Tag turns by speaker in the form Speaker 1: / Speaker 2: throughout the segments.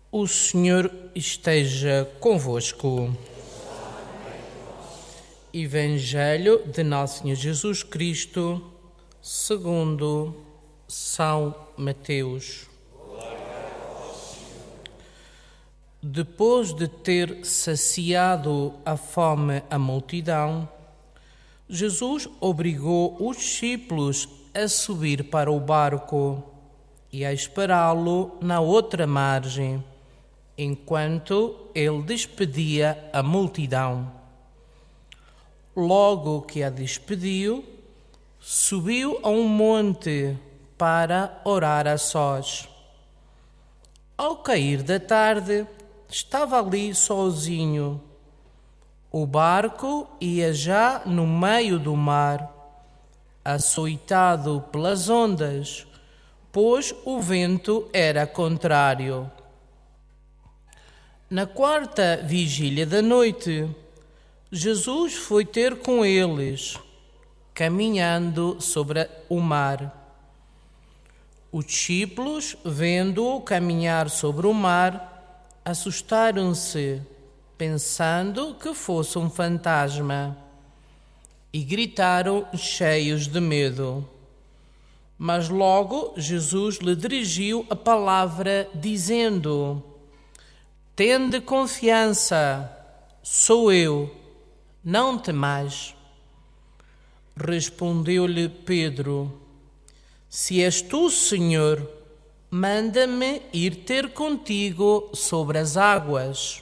Speaker 1: O Senhor esteja convosco. Evangelho de Nosso Senhor Jesus Cristo, segundo São Mateus. Depois de ter saciado a fome a multidão, Jesus obrigou os discípulos a subir para o barco e a esperá-lo na outra margem, enquanto ele despedia a multidão. Logo que a despediu, subiu a um monte para orar a sós. Ao cair da tarde, estava ali sozinho. O barco ia já no meio do mar, açoitado pelas ondas, pois o vento era contrário. Na quarta vigília da noite, Jesus foi ter com eles, caminhando sobre o mar. Os discípulos, vendo-o caminhar sobre o mar, assustaram-se, pensando que fosse um fantasma, e gritaram cheios de medo. Mas logo Jesus lhe dirigiu a palavra, dizendo: "Tende confiança, sou eu, não temais." Respondeu-lhe Pedro: "Se és tu, Senhor, manda-me ir ter contigo sobre as águas."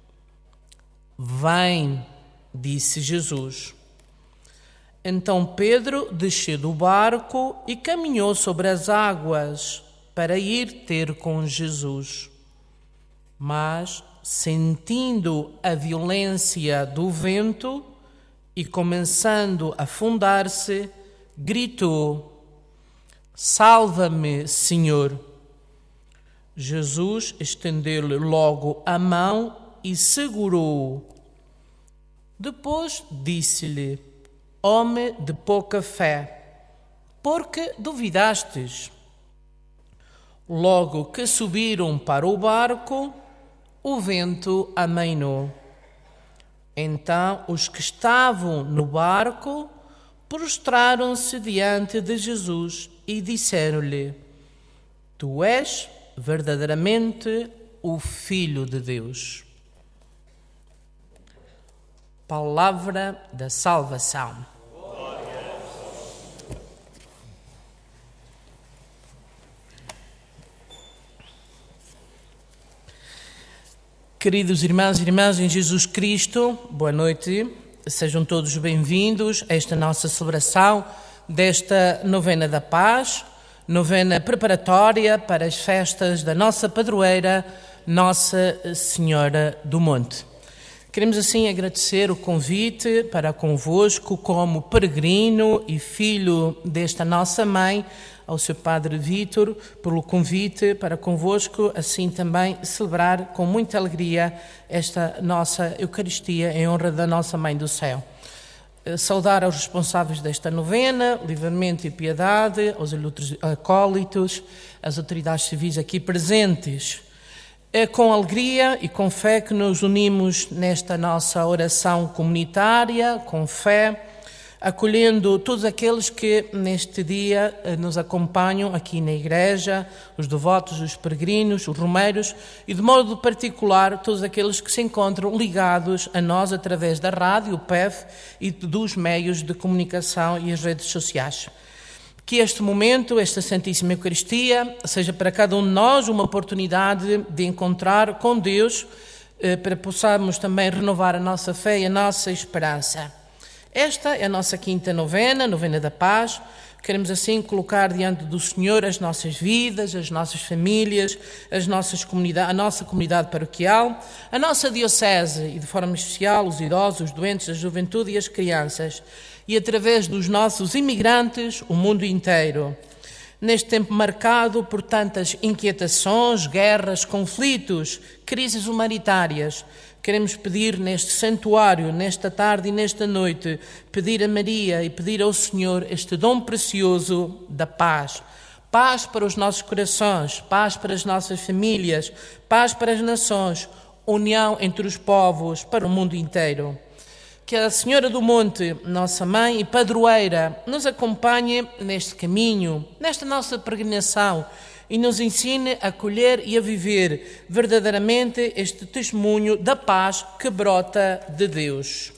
Speaker 1: "Vem", disse Jesus. Então Pedro desceu do barco e caminhou sobre as águas para ir ter com Jesus. Mas, sentindo a violência do vento e começando a afundar-se, gritou: "Salva-me, Senhor!" Jesus estendeu-lhe logo a mão e segurou-o. Depois disse-lhe: "Homem de pouca fé, por que duvidastes?" Logo que subiram para o barco, o vento amainou. Então os que estavam no barco prostraram-se diante de Jesus e disseram-lhe: "Tu és verdadeiramente o Filho de Deus." Palavra da salvação. Queridos irmãos e irmãs em Jesus Cristo, boa noite. Sejam todos bem-vindos a esta nossa celebração desta novena da paz, novena preparatória para as festas da nossa padroeira, Nossa Senhora do Monte. Queremos assim agradecer o convite para convosco como peregrino e filho desta nossa mãe, ao seu Padre Vítor, pelo convite para convosco, assim também celebrar com muita alegria esta nossa Eucaristia em honra da nossa Mãe do Céu. Saudar aos responsáveis desta novena, livramento e piedade, aos acólitos, às autoridades civis aqui presentes. É com alegria e com fé que nos unimos nesta nossa oração comunitária, com fé, acolhendo todos aqueles que neste dia nos acompanham aqui na igreja, os devotos, os peregrinos, os romeiros e de modo particular todos aqueles que se encontram ligados a nós através da rádio, o PEF e dos meios de comunicação e as redes sociais. Que este momento, esta Santíssima Eucaristia, seja para cada um de nós uma oportunidade de encontrar com Deus, para possamos também renovar a nossa fé e a nossa esperança. Esta é a nossa quinta novena, novena da paz. Queremos assim colocar diante do Senhor as nossas vidas, as nossas famílias, a nossa comunidade paroquial, a nossa diocese e de forma especial os idosos, os doentes, a juventude e as crianças. E através dos nossos imigrantes, o mundo inteiro. Neste tempo marcado por tantas inquietações, guerras, conflitos, crises humanitárias, queremos pedir neste santuário, nesta tarde e nesta noite, pedir a Maria e pedir ao Senhor este dom precioso da paz. paz para os nossos corações, paz para as nossas famílias, paz para as nações, união entre os povos para o mundo inteiro. Que a Senhora do Monte, nossa Mãe e Padroeira, nos acompanhe neste caminho, nesta nossa peregrinação e nos ensine a acolher e a viver verdadeiramente este testemunho da paz que brota de Deus.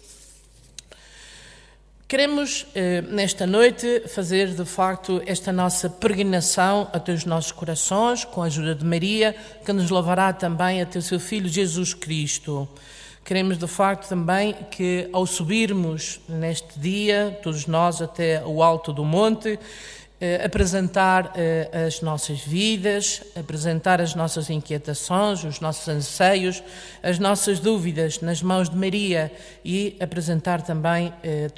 Speaker 1: Queremos, nesta noite, fazer, de facto, esta nossa peregrinação até os nossos corações, com a ajuda de Maria, que nos levará também até o seu Filho Jesus Cristo. Queremos, de facto, também que, ao subirmos neste dia, todos nós até o alto do monte, apresentar as nossas vidas, apresentar as nossas inquietações, os nossos anseios, as nossas dúvidas nas mãos de Maria e apresentar também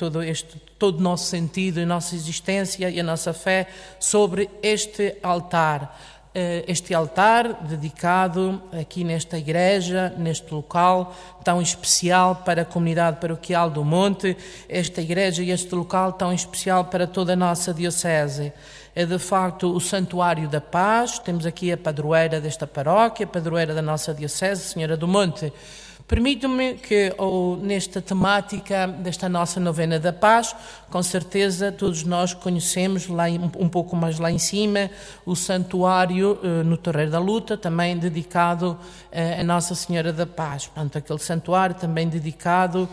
Speaker 1: todo o nosso sentido, a nossa existência e a nossa fé sobre este altar. Este altar dedicado aqui nesta igreja, neste local tão especial para a comunidade paroquial do Monte, esta igreja e este local tão especial para toda a nossa diocese. É de facto o Santuário da Paz. Temos aqui a padroeira desta paróquia, a padroeira da nossa diocese, Senhora do Monte. Permito-me que, nesta temática desta nossa novena da paz, com certeza todos nós conhecemos lá um pouco mais lá em cima o santuário no Terreiro da Luta, também dedicado a Nossa Senhora da Paz. Portanto, aquele santuário também dedicado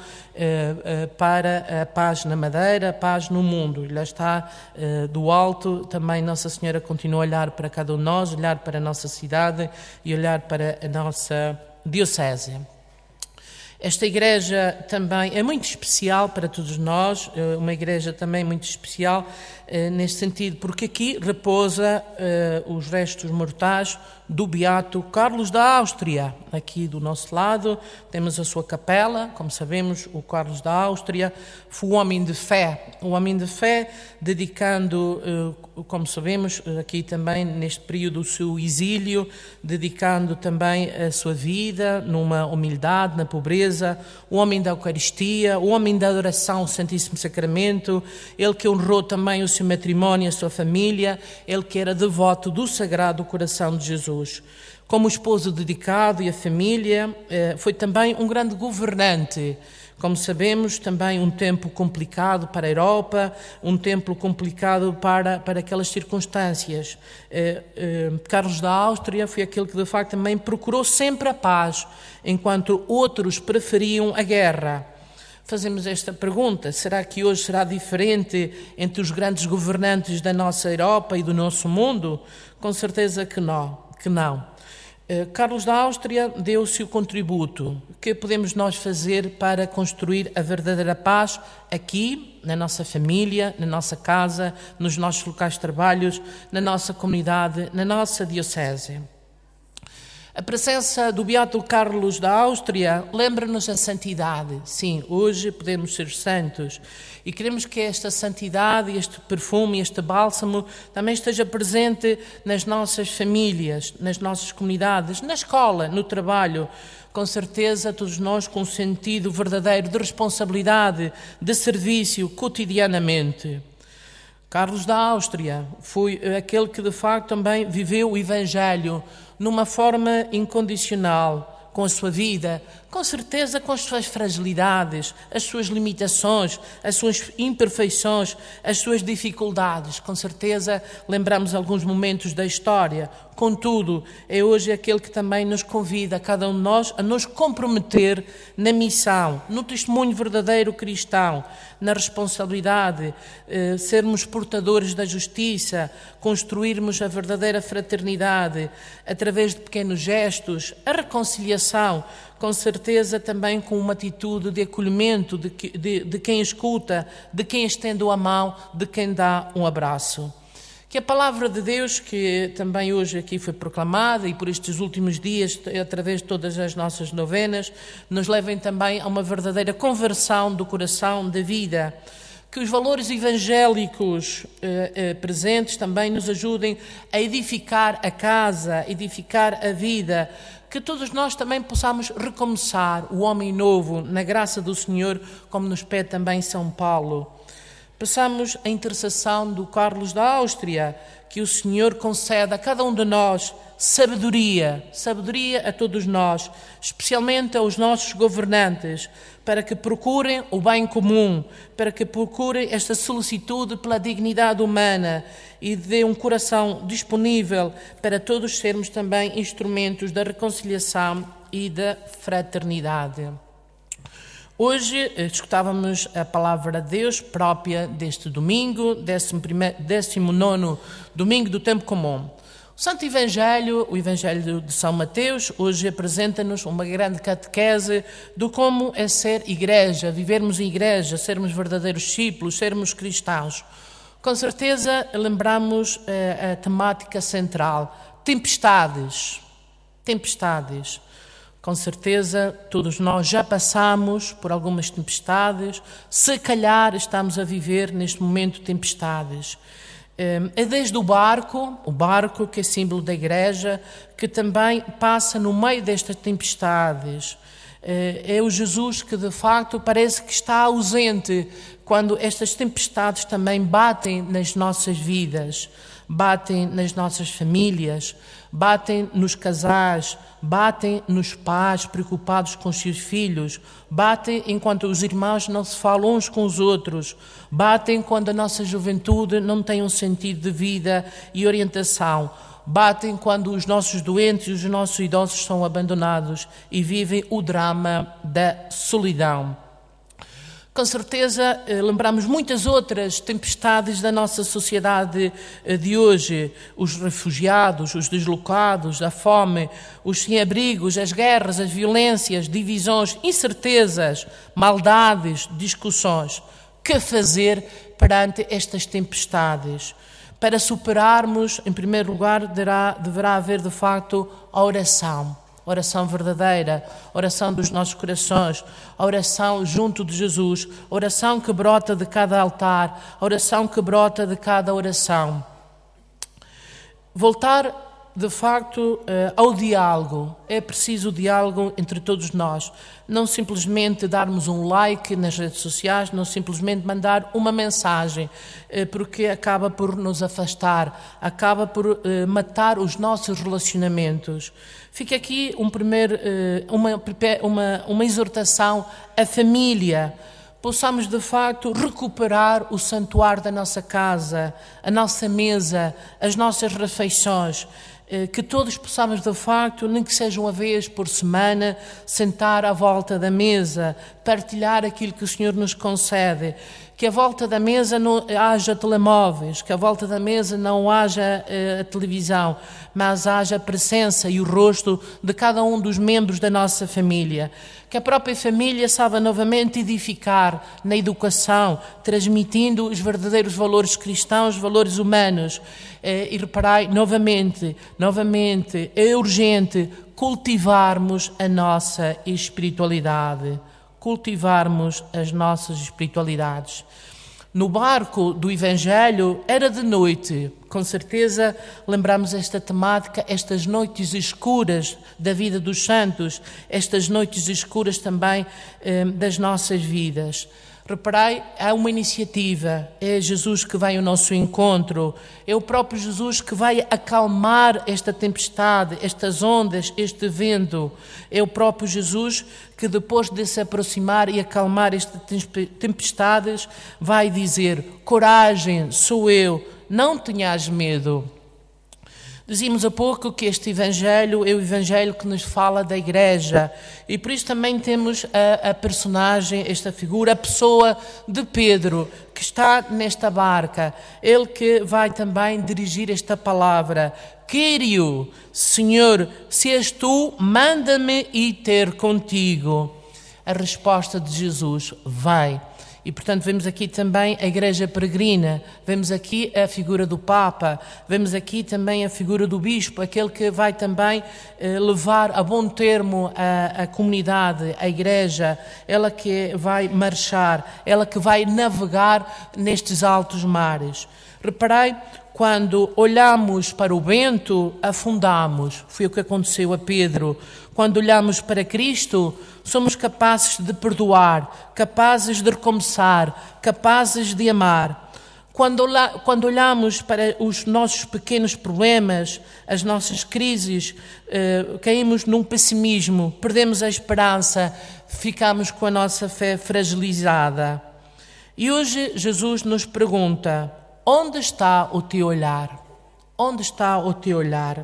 Speaker 1: para a paz na Madeira, a paz no mundo. E lá está, do alto, também Nossa Senhora continua a olhar para cada um de nós, olhar para a nossa cidade e olhar para a nossa diocese. Esta igreja também é muito especial para todos nós, uma igreja também muito especial neste sentido, porque aqui repousa os restos mortais do Beato Carlos da Áustria. Aqui do nosso lado temos a sua capela. Como sabemos, o Carlos da Áustria foi um homem de fé, dedicando, como sabemos, aqui também neste período o seu exílio, dedicando também a sua vida numa humildade, na pobreza, o homem da Eucaristia, o homem da adoração ao Santíssimo Sacramento, ele que honrou também o seu matrimónio, a sua família, ele que era devoto do Sagrado Coração de Jesus. Como esposo dedicado e a família, foi também um grande governante. Como sabemos, também um tempo complicado para a Europa, um tempo complicado para aquelas circunstâncias. Carlos da Áustria foi aquele que, de facto, também procurou sempre a paz, enquanto outros preferiam a guerra. Fazemos esta pergunta: será que hoje será diferente entre os grandes governantes da nossa Europa e do nosso mundo? Com certeza que não. Carlos da Áustria deu o seu contributo. O que podemos nós fazer para construir a verdadeira paz aqui, na nossa família, na nossa casa, nos nossos locais de trabalho, na nossa comunidade, na nossa diocese? A presença do Beato Carlos da Áustria lembra-nos a santidade. Sim, hoje podemos ser santos e queremos que esta santidade, este perfume, este bálsamo também esteja presente nas nossas famílias, nas nossas comunidades, na escola, no trabalho. Com certeza, todos nós com um sentido verdadeiro de responsabilidade, de serviço cotidianamente. Carlos da Áustria foi aquele que, de facto, também viveu o Evangelho numa forma incondicional, com a sua vida, com certeza com as suas fragilidades, as suas limitações, as suas imperfeições, as suas dificuldades. Com certeza lembramos alguns momentos da história. Contudo, é hoje aquele que também nos convida, cada um de nós, a nos comprometer na missão, no testemunho verdadeiro cristão, na responsabilidade, sermos portadores da justiça, construirmos a verdadeira fraternidade, através de pequenos gestos, a reconciliação, com certeza também com uma atitude de acolhimento de quem escuta, de quem estende a mão, de quem dá um abraço. Que a palavra de Deus, que também hoje aqui foi proclamada e por estes últimos dias, através de todas as nossas novenas, nos levem também a uma verdadeira conversão do coração, da vida. Que os valores evangélicos presentes também nos ajudem a edificar a casa, edificar a vida. Que todos nós também possamos recomeçar o homem novo na graça do Senhor, como nos pede também São Paulo. Peçamos a intercessão do Carlos da Áustria, que o Senhor conceda a cada um de nós sabedoria a todos nós, especialmente aos nossos governantes, para que procurem o bem comum, para que procurem esta solicitude pela dignidade humana e dê um coração disponível para todos sermos também instrumentos da reconciliação e da fraternidade. Hoje escutávamos a palavra de Deus própria deste domingo, 19º domingo do tempo comum. O Santo Evangelho, o Evangelho de São Mateus, hoje apresenta-nos uma grande catequese de como é ser igreja, vivermos em igreja, sermos verdadeiros discípulos, sermos cristãos. Com certeza lembramos a temática central, tempestades. Com certeza todos nós já passamos por algumas tempestades, se calhar estamos a viver neste momento tempestades. É desde o barco que é símbolo da igreja, que também passa no meio destas tempestades. É o Jesus que de facto parece que está ausente quando estas tempestades também batem nas nossas vidas, batem nas nossas famílias, batem nos casais, batem nos pais preocupados com os seus filhos, batem enquanto os irmãos não se falam uns com os outros, batem quando a nossa juventude não tem um sentido de vida e orientação, batem quando os nossos doentes e os nossos idosos são abandonados e vivem o drama da solidão. Com certeza lembramos muitas outras tempestades da nossa sociedade de hoje, os refugiados, os deslocados, a fome, os sem-abrigos, as guerras, as violências, divisões, incertezas, maldades, discussões. Que fazer perante estas tempestades? Para superarmos, em primeiro lugar, deverá haver de facto a oração verdadeira, oração dos nossos corações, a oração junto de Jesus, a oração que brota de cada altar, a oração que brota de cada oração. Voltar, de facto, ao diálogo. É preciso o diálogo entre todos nós. Não simplesmente darmos um like nas redes sociais, não simplesmente mandar uma mensagem, porque acaba por nos afastar, acaba por matar os nossos relacionamentos. Fica aqui uma exortação à família. Possamos, de facto, recuperar o santuário da nossa casa, a nossa mesa, as nossas refeições, que todos possamos, de facto, nem que seja uma vez por semana, sentar à volta da mesa, partilhar aquilo que o Senhor nos concede, que à volta da mesa não haja telemóveis, que à volta da mesa não haja a televisão, mas haja a presença e o rosto de cada um dos membros da nossa família. Que a própria família saiba novamente edificar na educação, transmitindo os verdadeiros valores cristãos, valores humanos. E reparai, novamente, é urgente cultivarmos a nossa espiritualidade. Cultivarmos as nossas espiritualidades. No barco do Evangelho era de noite. Com certeza lembramos esta temática, estas noites escuras da vida dos santos, estas noites escuras também das nossas vidas. Reparai, há uma iniciativa, é Jesus que vai ao nosso encontro, é o próprio Jesus que vai acalmar esta tempestade, estas ondas, este vento. É o próprio Jesus que depois de se aproximar e acalmar estas tempestades, vai dizer: coragem, sou eu, não tenhas medo. Dizíamos há pouco que este Evangelho é o Evangelho que nos fala da Igreja e por isso também temos a personagem, esta figura, a pessoa de Pedro, que está nesta barca. Ele que vai também dirigir esta palavra. Kyrio, Senhor, se és tu, manda-me ir ter contigo. A resposta de Jesus: vai. E, portanto, vemos aqui também a Igreja Peregrina, vemos aqui a figura do Papa, vemos aqui também a figura do Bispo, aquele que vai também levar a bom termo a comunidade, a Igreja, ela que vai marchar, ela que vai navegar nestes altos mares. Reparei, quando olhamos para o vento, afundamos. Foi o que aconteceu a Pedro. Quando olhamos para Cristo, somos capazes de perdoar, capazes de recomeçar, capazes de amar. Quando olhamos para os nossos pequenos problemas, as nossas crises, caímos num pessimismo, perdemos a esperança, ficamos com a nossa fé fragilizada. E hoje Jesus nos pergunta: onde está o teu olhar? Onde está o teu olhar?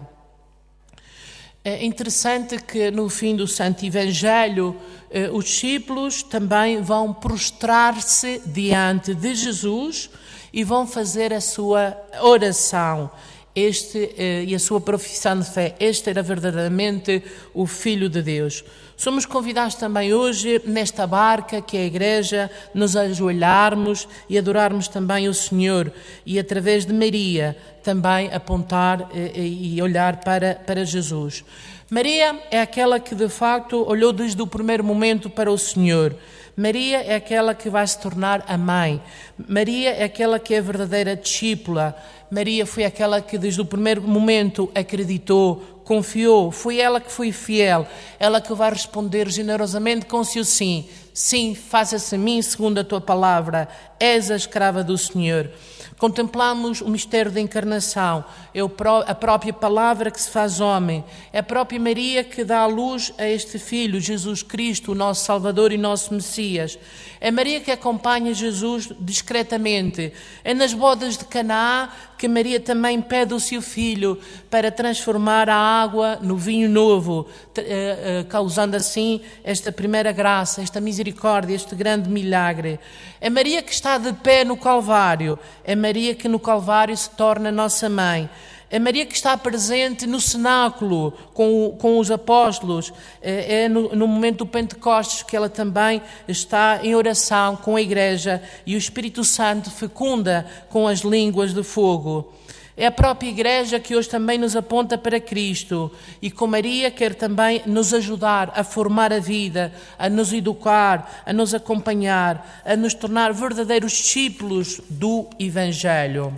Speaker 1: É interessante que no fim do Santo Evangelho, os discípulos também vão prostrar-se diante de Jesus e vão fazer a sua oração e a sua profissão de fé. Este era verdadeiramente o Filho de Deus. Somos convidados também hoje, nesta barca que é a Igreja, nos ajoelharmos e adorarmos também o Senhor e, através de Maria, também apontar e olhar para Jesus. Maria é aquela que, de facto, olhou desde o primeiro momento para o Senhor. Maria é aquela que vai se tornar a mãe. Maria é aquela que é a verdadeira discípula. Maria foi aquela que desde o primeiro momento acreditou, confiou. Foi ela que foi fiel. Ela que vai responder generosamente com seu sim. Sim, faça-se a mim segundo a tua palavra. És a escrava do Senhor. Contemplamos o mistério da encarnação, é a própria palavra que se faz homem, é a própria Maria que dá à luz a este Filho, Jesus Cristo, o nosso Salvador e nosso Messias. É Maria que acompanha Jesus discretamente. É nas bodas de Canaã que Maria também pede o seu Filho para transformar a água no vinho novo, causando assim esta primeira graça, esta misericórdia, este grande milagre. É Maria que está de pé no Calvário, é Maria que no Calvário se torna nossa mãe. É Maria que está presente no cenáculo com os apóstolos. É no momento do Pentecostes que ela também está em oração com a Igreja e o Espírito Santo fecunda com as línguas de fogo. É a própria Igreja que hoje também nos aponta para Cristo e com Maria quer também nos ajudar a formar a vida, a nos educar, a nos acompanhar, a nos tornar verdadeiros discípulos do Evangelho.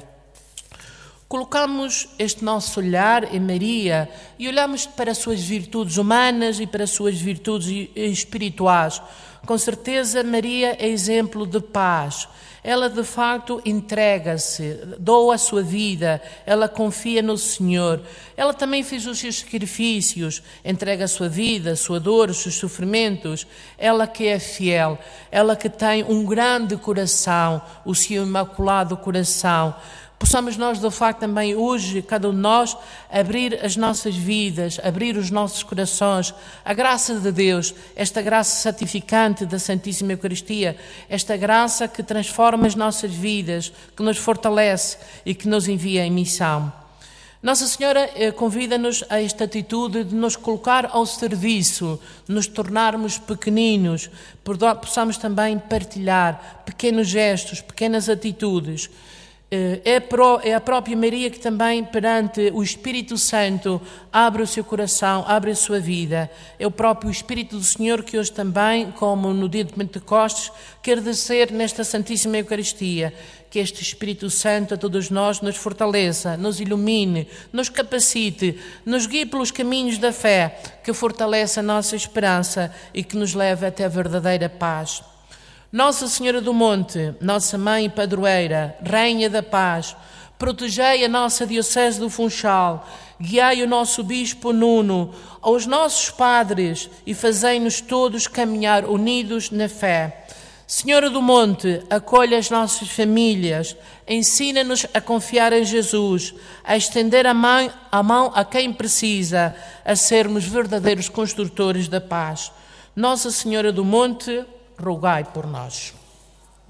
Speaker 1: Colocamos este nosso olhar em Maria e olhamos para as suas virtudes humanas e para as suas virtudes espirituais. Com certeza, Maria é exemplo de paz. Ela, de facto, entrega-se, doa a sua vida, ela confia no Senhor. Ela também fez os seus sacrifícios, entrega a sua vida, a sua dor, os seus sofrimentos. Ela que é fiel, ela que tem um grande coração, o seu imaculado coração. Possamos nós, de facto, também hoje, cada um de nós, abrir as nossas vidas, abrir os nossos corações, a graça de Deus, esta graça santificante da Santíssima Eucaristia, esta graça que transforma as nossas vidas, que nos fortalece e que nos envia em missão. Nossa Senhora convida-nos a esta atitude de nos colocar ao serviço, de nos tornarmos pequeninos, possamos também partilhar pequenos gestos, pequenas atitudes. É a própria Maria que também, perante o Espírito Santo, abre o seu coração, abre a sua vida. É o próprio Espírito do Senhor que hoje também, como no dia de Pentecostes, quer descer nesta Santíssima Eucaristia. Que este Espírito Santo a todos nós nos fortaleça, nos ilumine, nos capacite, nos guie pelos caminhos da fé, que fortaleça a nossa esperança e que nos leve até a verdadeira paz. Nossa Senhora do Monte, nossa Mãe Padroeira, Rainha da Paz, protegei a nossa Diocese do Funchal, guiai o nosso Bispo Nuno, aos nossos padres e fazei-nos todos caminhar unidos na fé. Senhora do Monte, acolhe as nossas famílias, ensina-nos a confiar em Jesus, a estender a mão a quem precisa, a sermos verdadeiros construtores da paz. Nossa Senhora do Monte, rogai por nós.